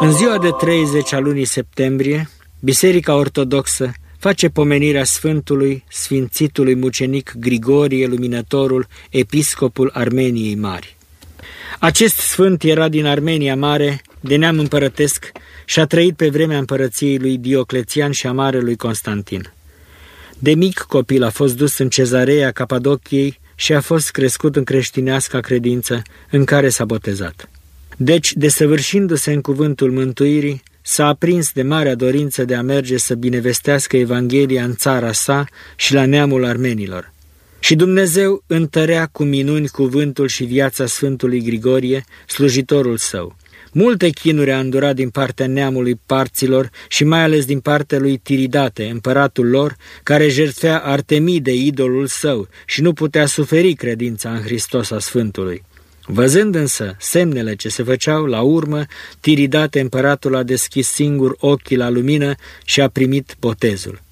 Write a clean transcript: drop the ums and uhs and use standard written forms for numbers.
În ziua de 30 a lunii septembrie, Biserica Ortodoxă face pomenirea Sfântului Sfințitului Mucenic Grigorie Luminătorul, episcopul Armeniei Mari. Acest sfânt era din Armenia Mare, de neam împărătesc, și a trăit pe vremea împărăției lui Dioclețian și a marelui Constantin. De mic copil a fost dus în Cezarea Capadociei și a fost crescut în creștineasca credință, în care s-a botezat. Deci, desăvârșindu-se în cuvântul mântuirii, s-a aprins de marea dorință de a merge să binevestească Evanghelia în țara sa și la neamul armenilor. Și Dumnezeu întărea cu minuni cuvântul și viața Sfântului Grigorie, slujitorul său. Multe chinuri a îndurat din partea neamului parților și mai ales din partea lui Tiridate, împăratul lor, care jertfea Artemide, idolul său, și nu putea suferi credința în Hristos a Sfântului. Văzând însă semnele ce se făceau, la urmă, Tiridate, împăratul, a deschis singur ochii la lumină și a primit botezul.